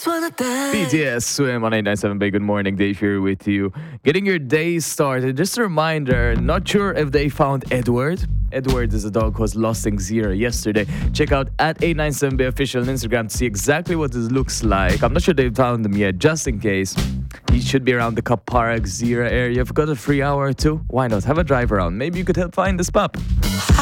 BTS Swim on 897 Bay. Good morning, Dave here with you. Getting your day started. Just a reminder, not sure if they found Edward. Edward is a dog who was lost in Zira yesterday. Check out at 897 Bay official on Instagram to see exactly what this looks like. I'm not sure they found him yet, just in case. He should be around the Kaparak Zira area. If you've got a free hour or two, why not? Have a drive around. Maybe you could help find this pup.